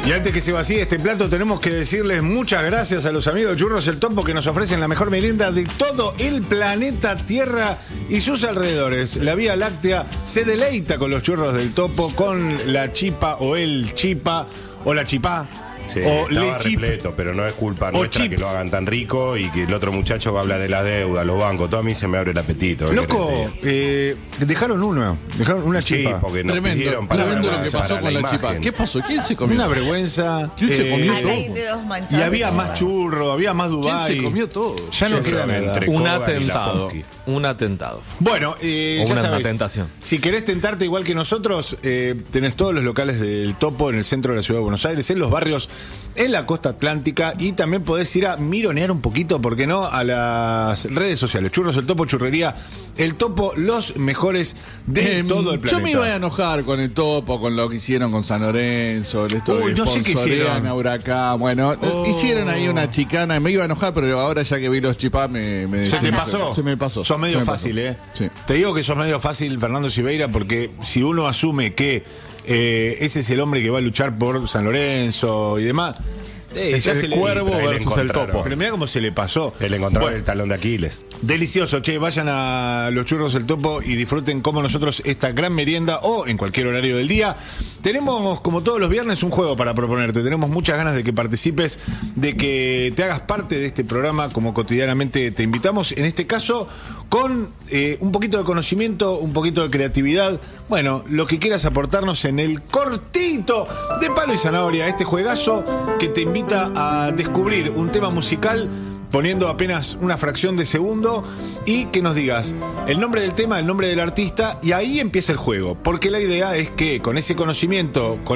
Y antes que se vacíe este plato, tenemos que decirles muchas gracias a los amigos de Churros El Topo que nos ofrecen la mejor merienda de todo el planeta Tierra y sus alrededores. La Vía Láctea se deleita con los churros del Topo, con la chipa o el chipa o la chipá. Sí, o estaba le chip, repleto, pero no es culpa nuestra chips. que lo hagan tan rico y que el otro muchacho habla de la deuda, los bancos, todo a mí se me abre el apetito. Loco, dejaron una Sí, chipa. porque nos Tremendo, pidieron para tremendo lo para que pasó con la imagen. chipa. ¿Qué pasó? ¿Quién se comió? Una vergüenza. ¿Quién se comió todo? Hay dedos manchados. Y había más churro, había más ¿Quién Dubái. se comió todo? Ya no Yo queda creo que nada. entre Un Kogan y atentado. Laponsky. Un atentado. Bueno, O ya una sabes, tentación. si querés tentarte igual que nosotros, tenés todos los locales del Topo en el centro de la ciudad de Buenos Aires, en los barrios, en la costa atlántica, y también podés ir a mironear un poquito, ¿por qué no?, a las redes sociales. Churros El Topo, Churrería El Topo, los mejores de todo el planeta. Yo me iba a enojar con el Topo, con lo que hicieron con San Lorenzo, No sé qué hicieron. a Huracán. Bueno, hicieron ahí una chicana, me iba a enojar, pero ahora ya que vi los chipás me ¿Se te desinflé. pasó? Se me pasó. Sos medio Se me fácil, pasó. ¿eh? Sí. Te digo que sos medio fácil, Fernando Silveira, porque si uno asume que ese es el hombre que va a luchar por San Lorenzo y demás, Es ya el se le- cuervo pero versus el encontraron. topo. Pero mira cómo se le pasó. El encontrar Bueno, el talón de Aquiles. delicioso, che, vayan a los Churros El Topo y disfruten como nosotros esta gran merienda o en cualquier horario del día. Tenemos, como todos los viernes, un juego para proponerte. Tenemos muchas ganas de que participes, de que te hagas parte de este programa como cotidianamente te invitamos. En este caso, con un poquito de conocimiento, un poquito de creatividad. Bueno, lo que quieras aportarnos en el cortito de Palo y Zanahoria, este juegazo que te invita a descubrir un tema musical poniendo apenas una fracción de segundo y que nos digas el nombre del tema, el nombre del artista, y ahí empieza el juego. Porque la idea es que con ese conocimiento, con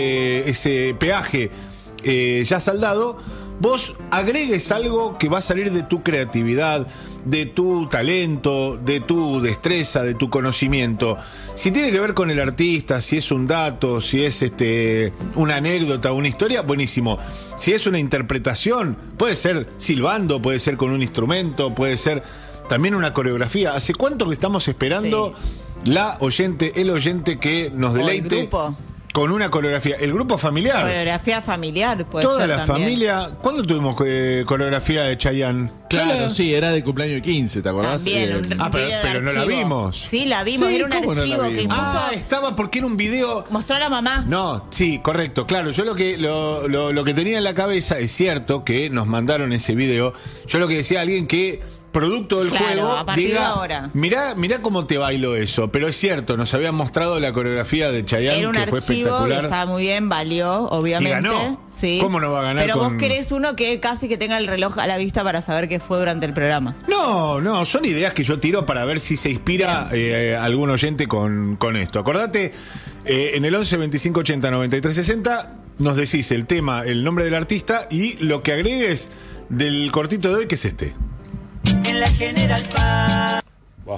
ese peaje ya saldado, vos agregues algo que va a salir de tu creatividad, de tu talento, de tu destreza, de tu conocimiento. Si tiene que ver con el artista, si es un dato, si es una anécdota, una historia, buenísimo. Si es una interpretación, puede ser silbando, puede ser con un instrumento, puede ser también una coreografía. ¿Hace cuánto que estamos esperando la oyente, el oyente que nos O el deleite grupo. con una coreografía? El grupo familiar. Coreografía familiar, puede Toda ser la también. familia. ¿Cuándo tuvimos coreografía de Chayanne? Claro, sí, era de cumpleaños de 15, ¿te acordás? También, un Ah, pero- video de pero no la archivo. vimos. Sí, la vimos, Sí, era un ¿cómo no la archivo que vimos? impuso, Ah, estaba porque era un video. mostró a la mamá. No, sí, correcto. Claro, yo lo que tenía en la cabeza, es cierto que nos mandaron ese video. Yo lo que decía a alguien que, producto del Claro, juego, a partir de diga, ahora. mirá cómo te bailo eso. Pero es cierto, nos habían mostrado la coreografía de Chayanne, Era un que fue archivo que espectacular. estaba muy bien, valió, obviamente. Y ganó. Sí. ¿Cómo no va a ganar Pero con- vos querés uno que casi que tenga el reloj a la vista para saber qué fue durante el programa. No, son ideas que yo tiro para ver si se inspira algún oyente con esto. Acordate, en el 11 25 80 93 60 nos decís el tema, el nombre del artista y lo que agregues del cortito de hoy, que es este. En la General Paz. Buah,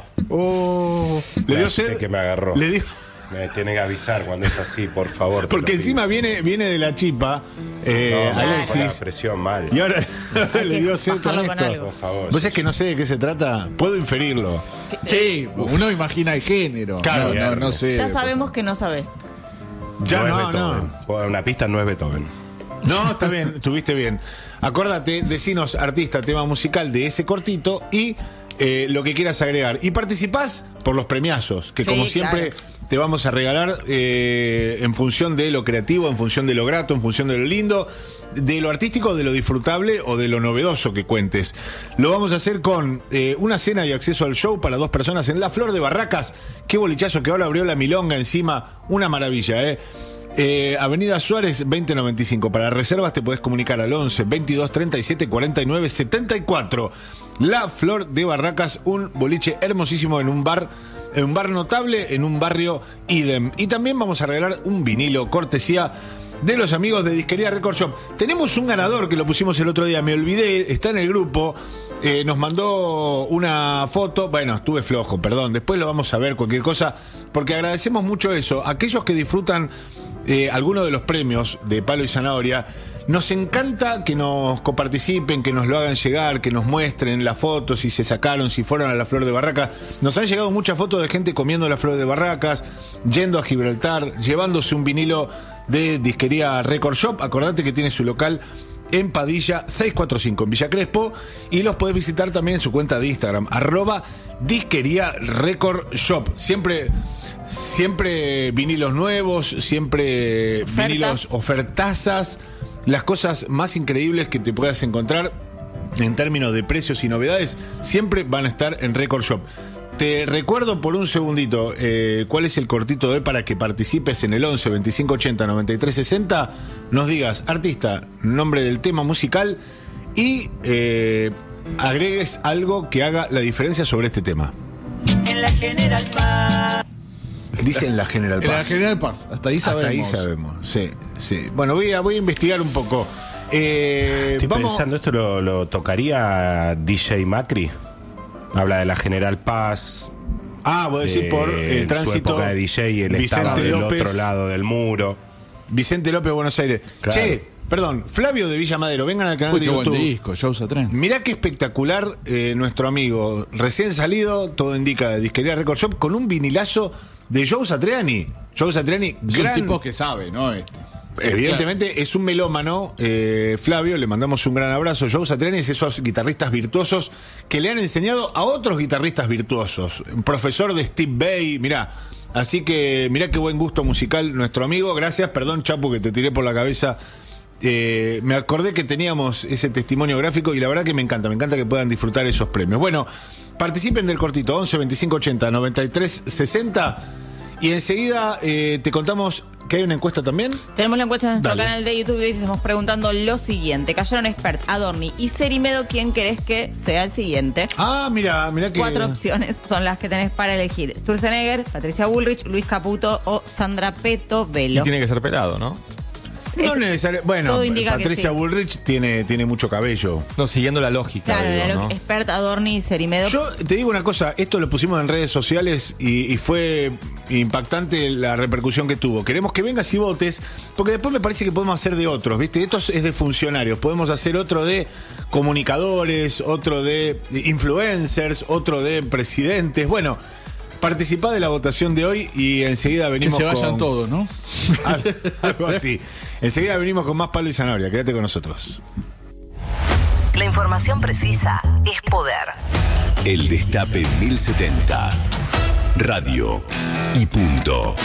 Le dio ya sé sed. que me agarró. Le dio, Me tienen que avisar cuando es así, por favor. te porque lo encima pido. viene de la chipa, No, me pone la Alexis. presión mal. Y ahora le dio sed con bajarlo con esto. algo. Por favor. Vos es que no sé de qué se trata. Puedo inferirlo. Sí, uno imagina el género. Claro, no sé. Ya sabemos que no sabés. Ya no es no. Beethoven. Puedo dar una pista, no es Beethoven. No, está bien, estuviste bien. Acordate, decinos artista, tema musical de ese cortito y lo que quieras agregar. Y participás por los premiazos, que Sí, como siempre te vamos a regalar en función de lo creativo, en función de lo grato, en función de lo lindo, de lo artístico, de lo disfrutable o de lo novedoso que cuentes. Lo vamos a hacer con una cena y acceso al show para 2 personas en La Flor de Barracas. Qué bolichazo que ahora abrió la milonga encima. Una maravilla, Avenida Suárez 2095. Para reservas te podés comunicar al 11 22 37 49 74. La Flor de Barracas, un boliche hermosísimo en un bar notable, en un barrio idem. Y también vamos a regalar un vinilo cortesía de los amigos de Disquería Record Shop. Tenemos un ganador que lo pusimos el otro día, me olvidé, está en el grupo. Nos mandó una foto. Bueno, estuve flojo, perdón. Después lo vamos a ver, cualquier cosa, porque agradecemos mucho eso. Aquellos que disfrutan alguno de los premios de Palo y Zanahoria, Nos encanta que nos coparticipen, que nos lo hagan llegar, que nos muestren las fotos, si se sacaron, si fueron a la Flor de Barracas. Nos han llegado muchas fotos de gente comiendo la Flor de Barracas, yendo a Gibraltar, llevándose un vinilo de disquería Record Shop. Acordate que tiene su local en Padilla 645 en Villa Crespo, y los podés visitar también en su cuenta de Instagram, @disquería Record Shop. Siempre vinilos nuevos, siempre vinilos ofertazas, las cosas más increíbles que te puedas encontrar en términos de precios y novedades siempre van a estar en Record Shop. Te recuerdo por un segundito cuál es el cortito de para que participes en el 11 25 80 93 60. Nos digas artista, nombre del tema musical y agregues algo que haga la diferencia sobre este tema. En la General Paz. Dice en la General Paz. En la General Paz, hasta ahí sabemos. Hasta ahí sabemos, sí, sí. Bueno, voy a investigar un poco. Estoy pensando, ¿esto lo tocaría DJ Macri? Habla de la General Paz. Voy a decir por el tránsito. Su época de DJ y él estaba del otro lado del muro. Vicente López, Buenos Aires. Claro. Che, perdón, Flavio de Villa Madero, vengan al canal de Qué YouTube. buen disco, Joe Satriani. Mirá qué espectacular nuestro amigo, recién salido, todo indica, de Disquería Record Shop, con un vinilazo de Joe Satriani. Joe Satriani, Es un tipo que sabe, ¿no? Evidentemente es un melómano, Flavio, le mandamos un gran abrazo. Joe Satriani es esos guitarristas virtuosos que le han enseñado a otros guitarristas virtuosos. Un profesor de Steve Vai, mirá. Así que mirá qué buen gusto musical nuestro amigo. Gracias, perdón Chapu que te tiré por la cabeza. Me acordé que teníamos ese testimonio gráfico y la verdad que me encanta que puedan disfrutar esos premios. Bueno, participen del cortito 11 25 80 93 60 y enseguida te contamos que hay una encuesta también. Tenemos la encuesta en nuestro Dale. canal de YouTube y estamos preguntando lo siguiente. Cayeron Expert, Adorni y Cerimedo. ¿Quién querés que sea el siguiente? Mirá que 4 opciones son las que tenés para elegir: Sturzenegger, Patricia Bullrich, Luis Caputo o Sandra Peto Y Velo. tiene que ser pelado, ¿no? no necesariamente. Bueno, todo indica que Patricia sí. Bullrich tiene mucho cabello. No, siguiendo la lógica. Claro, digo, ¿no? Expert, Adorni y Cerimedo. Yo te digo una cosa, esto lo pusimos en redes sociales y fue impactante la repercusión que tuvo. Queremos que vengas y votes, porque después me parece que podemos hacer de otros, ¿viste? Esto es de funcionarios, podemos hacer otro de comunicadores, otro de influencers, otro de presidentes. Bueno, participá de la votación de hoy y enseguida Que venimos se vayan con... todos, ¿no? Algo así. Enseguida venimos con más Palo y Zanahoria. Quédate con nosotros. La información precisa es poder. El Destape 1070. Radio y punto.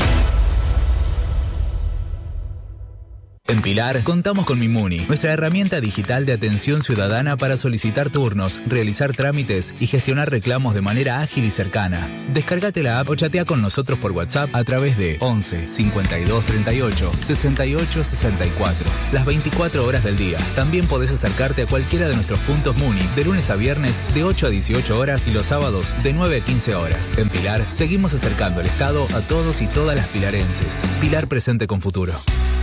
En Pilar contamos con Mimuni, nuestra herramienta digital de atención ciudadana para solicitar turnos, realizar trámites y gestionar reclamos de manera ágil y cercana. Descárgate la app o chatea con nosotros por WhatsApp a través de 11 52 38 68 64. Las 24 horas del día. También podés acercarte a cualquiera de nuestros puntos Muni de lunes a viernes de 8 a 18 horas y los sábados de 9 a 15 horas. En Pilar seguimos acercando el Estado a todos y todas las pilarenses. Pilar presente con futuro.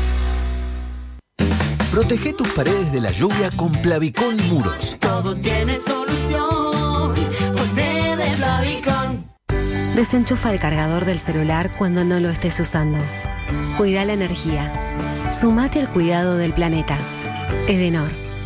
Protege tus paredes de la lluvia con Plavicón Muros. Todo tiene solución. Ponele Plavicón. Desenchufa el cargador del celular cuando no lo estés usando. Cuida la energía. Sumate al cuidado del planeta. Edenor.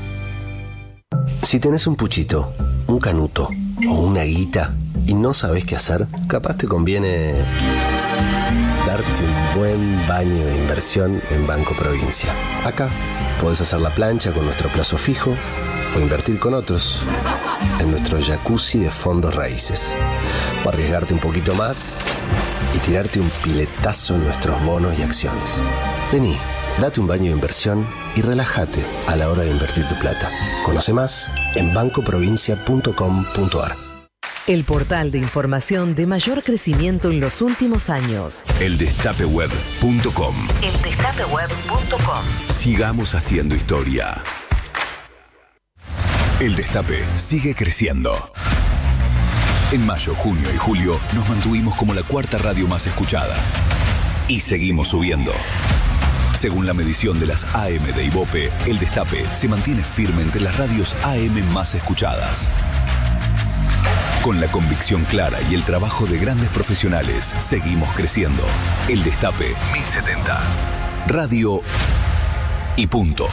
Si tenés un puchito, un canuto o una guita y no sabés qué hacer, capaz te conviene darte un buen baño de inversión en Banco Provincia. Acá podés hacer la plancha con nuestro plazo fijo o invertir con otros en nuestro jacuzzi de fondos raíces. O arriesgarte un poquito más y tirarte un piletazo en nuestros bonos y acciones. Vení, date un baño de inversión y relájate a la hora de invertir tu plata. Conoce más en bancoprovincia.com.ar. El portal de información de mayor crecimiento en los últimos años. Eldestapeweb.com. Eldestapeweb.com. Sigamos haciendo historia. El Destape sigue creciendo. En mayo, junio y julio nos mantuvimos como la cuarta radio más escuchada. Y seguimos subiendo. Según la medición de las AM de Ibope, El Destape se mantiene firme entre las radios AM más escuchadas. Con la convicción clara y el trabajo de grandes profesionales, seguimos creciendo. El Destape 1070. Radio y punto.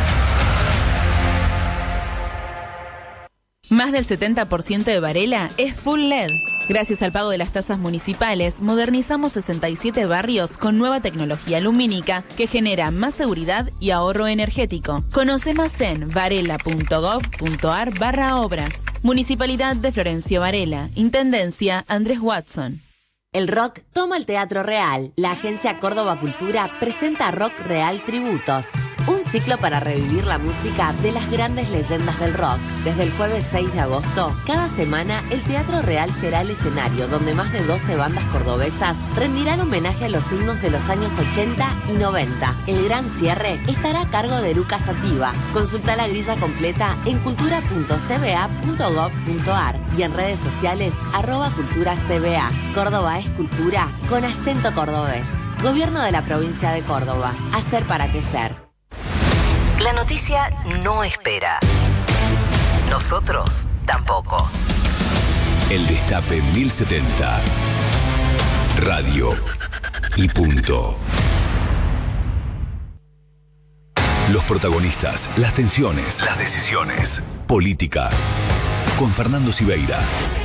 Más del 70% de Varela es full LED. Gracias al pago de las tasas municipales, modernizamos 67 barrios con nueva tecnología lumínica que genera más seguridad y ahorro energético. Conoce más en varela.gov.ar/obras. Municipalidad de Florencio Varela. Intendencia Andrés Watson. El rock toma el Teatro Real. La agencia Córdoba Cultura presenta Rock Real Tributos, un ciclo para revivir la música de las grandes leyendas del rock. Desde el jueves 6 de agosto, cada semana el Teatro Real será el escenario donde más de 12 bandas cordobesas rendirán homenaje a los himnos de los años 80 y 90. El gran cierre estará a cargo de Lucas Sativa. Consulta la grilla completa en cultura.cba.gov.ar y en redes sociales @culturacba. Córdoba es cultura con acento cordobés. Gobierno de la provincia de Córdoba. Hacer para crecer. La noticia no espera. Nosotros tampoco. El Destape 1070. Radio y punto. Los protagonistas, las tensiones, las decisiones. Política. Con Fernando Siveira.